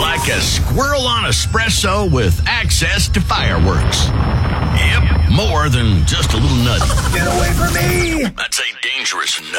Like a squirrel on espresso with access to fireworks. Yep, more than just a little nutty. Get away from me! That's a dangerous nut.